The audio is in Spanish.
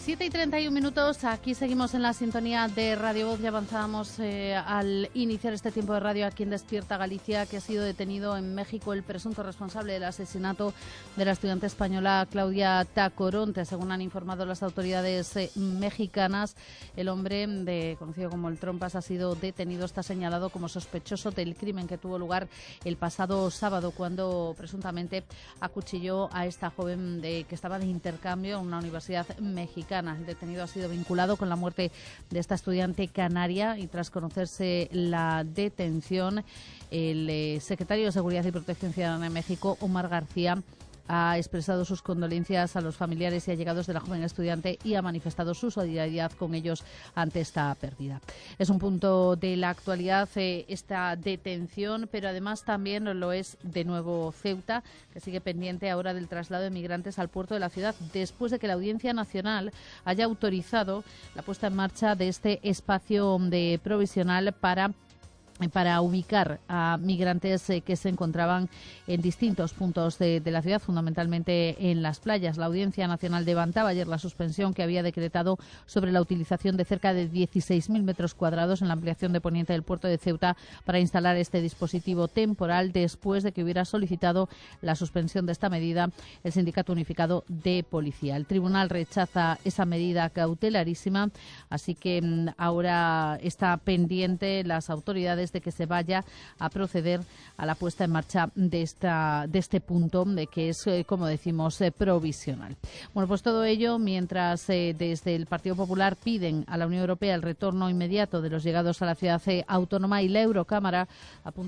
7:31, aquí seguimos en la sintonía de Radio Voz. Ya avanzábamos al iniciar este tiempo de radio aquí en Despierta Galicia, que ha sido detenido en México el presunto responsable del asesinato de la estudiante española Claudia Tacoronte. Según han informado las autoridades mexicanas, el hombre, conocido como el Trompas, ha sido detenido. Está señalado como sospechoso del crimen que tuvo lugar el pasado sábado, cuando presuntamente acuchilló a esta joven que estaba de intercambio en una universidad mexicana. El detenido ha sido vinculado con la muerte de esta estudiante canaria, y tras conocerse la detención, el secretario de Seguridad y Protección Ciudadana de México, Omar García, ha expresado sus condolencias a los familiares y allegados de la joven estudiante y ha manifestado su solidaridad con ellos ante esta pérdida. Es un punto de la actualidad esta detención, pero además también lo es de nuevo Ceuta, que sigue pendiente ahora del traslado de migrantes al puerto de la ciudad, después de que la Audiencia Nacional haya autorizado la puesta en marcha de este espacio provisional para ubicar a migrantes que se encontraban en distintos puntos de la ciudad, fundamentalmente en las playas. La Audiencia Nacional levantaba ayer la suspensión que había decretado sobre la utilización de cerca de 16.000 metros cuadrados en la ampliación de poniente del puerto de Ceuta para instalar este dispositivo temporal, después de que hubiera solicitado la suspensión de esta medida el Sindicato Unificado de Policía. El tribunal rechaza esa medida cautelarísima, así que ahora está pendiente las autoridades de que se vaya a proceder a la puesta en marcha de este punto, que es, como decimos, provisional. Bueno, pues todo ello mientras desde el Partido Popular piden a la Unión Europea el retorno inmediato de los llegados a la ciudad autónoma, y la Eurocámara apunta